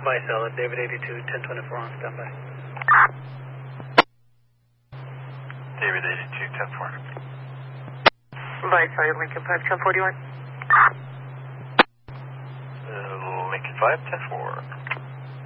By solid, David 82, 1024 on standby. David 82, 10-4. By solid, Lincoln 5, 1041. Lincoln 5, 10-4.